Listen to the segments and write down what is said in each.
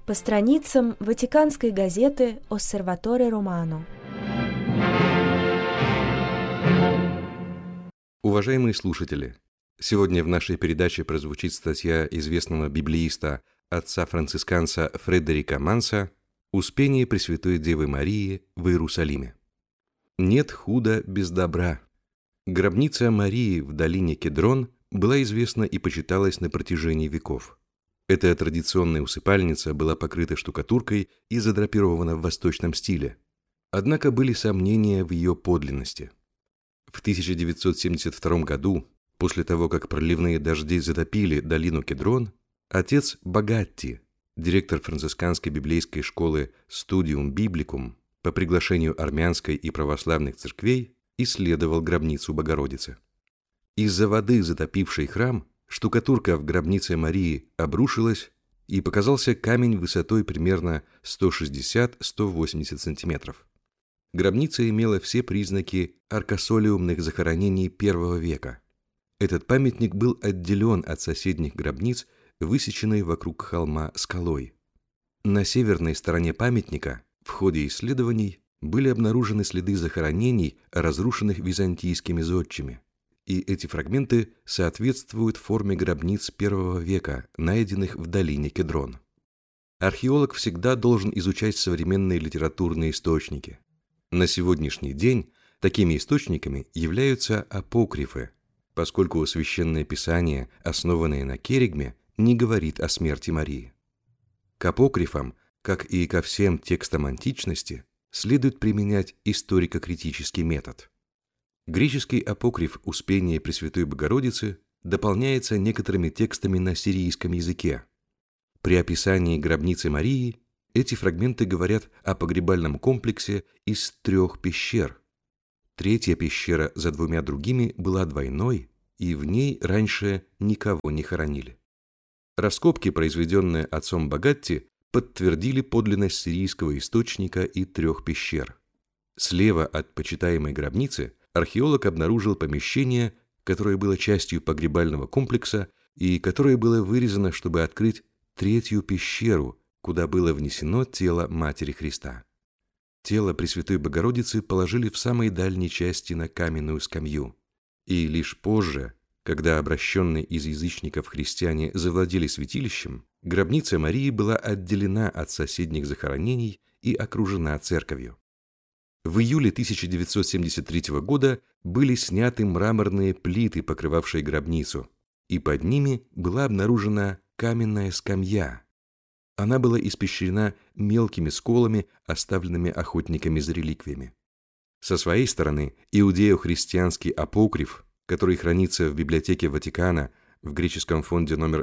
по страницам Ватиканской газеты «Осservatore Romano». Уважаемые слушатели, сегодня в нашей передаче прозвучит статья известного библеиста, отца-францисканца Фредерика Манса «Успение Пресвятой Девы Марии в Иерусалиме». Нет худа без добра. Гробница Марии в долине Кедрон была известна и почиталась на протяжении веков. Эта традиционная усыпальница была покрыта штукатуркой и задрапирована в восточном стиле. Однако были сомнения в ее подлинности. В 1972 году, после того, как проливные дожди затопили долину Кедрон, отец Багатти, директор францисканской библейской школы Studium Biblicum, по приглашению армянской и православных церквей, исследовал гробницу Богородицы. Из-за воды, затопившей храм, штукатурка в гробнице Марии обрушилась, и показался камень высотой примерно 160-180 сантиметров. Гробница имела все признаки аркосолиумных захоронений I века. Этот памятник был отделен от соседних гробниц, высеченной вокруг холма скалой. На северной стороне памятника в ходе исследований были обнаружены следы захоронений, разрушенных византийскими зодчими, и эти фрагменты соответствуют форме гробниц I века, найденных в долине Кедрон. Археолог всегда должен изучать современные литературные источники. На сегодняшний день такими источниками являются апокрифы, поскольку Священное Писание, основанное на Керигме, не говорит о смерти Марии. К апокрифам, как и ко всем текстам античности, следует применять историко-критический метод. Греческий апокриф «Успение Пресвятой Богородицы» дополняется некоторыми текстами на сирийском языке. При описании гробницы Марии эти фрагменты говорят о погребальном комплексе из 3 пещер. Третья пещера за 2 другими была двойной, и в ней раньше никого не хоронили. Раскопки, произведенные отцом Багатти, подтвердили подлинность сирийского источника и 3 пещер. Слева от почитаемой гробницы археолог обнаружил помещение, которое было частью погребального комплекса и которое было вырезано, чтобы открыть 3-ю пещеру, куда было внесено тело Матери Христа. Тело Пресвятой Богородицы положили в самой дальней части на каменную скамью, и лишь позже, когда обращенные из язычников христиане завладели святилищем, гробница Марии была отделена от соседних захоронений и окружена церковью. В июле 1973 года были сняты мраморные плиты, покрывавшие гробницу, и под ними была обнаружена каменная скамья. Она была испещрена мелкими сколами, оставленными охотниками за реликвиями. Со своей стороны, иудео-христианский апокриф, который хранится в библиотеке Ватикана в греческом фонде номер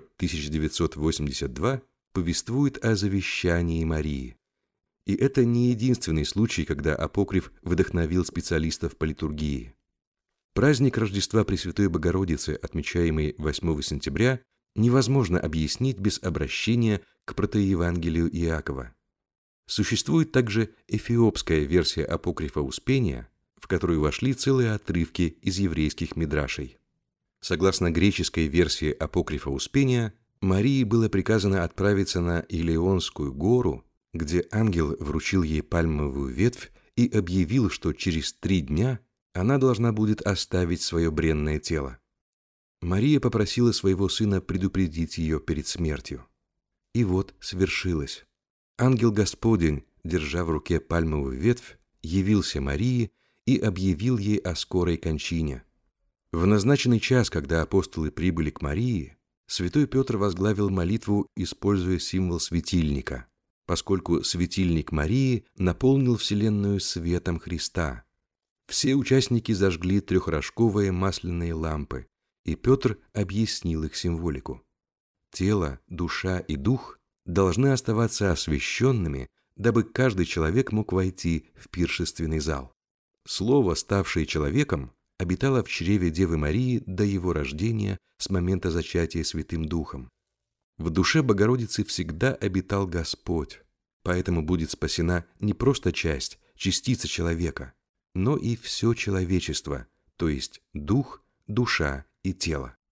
1982, повествует о завещании Марии. И это не единственный случай, когда апокриф вдохновил специалистов по литургии. Праздник Рождества Пресвятой Богородицы, отмечаемый 8 сентября, невозможно объяснить без обращения к протоевангелию Иакова. Существует также эфиопская версия апокрифа Успения, в которую вошли целые отрывки из еврейских мидрашей. Согласно греческой версии апокрифа Успения, Марии было приказано отправиться на Илионскую гору, где ангел вручил ей пальмовую ветвь и объявил, что через 3 дня она должна будет оставить свое бренное тело. Мария попросила своего сына предупредить ее перед смертью. И вот свершилось. Ангел Господень, держа в руке пальмовую ветвь, явился Марии и объявил ей о скорой кончине. В назначенный час, когда апостолы прибыли к Марии, святой Петр возглавил молитву, используя символ светильника, поскольку светильник Марии наполнил вселенную светом Христа. Все участники зажгли 3-рожковые масляные лампы, и Петр объяснил их символику. Тело, душа и дух должны оставаться освященными, дабы каждый человек мог войти в пиршественный зал. Слово, ставшее человеком, обитало в чреве Девы Марии до его рождения с момента зачатия Святым Духом. В душе Богородицы всегда обитал Господь, поэтому будет спасена не просто частица человека, но и все человечество, то есть дух, душа и тело.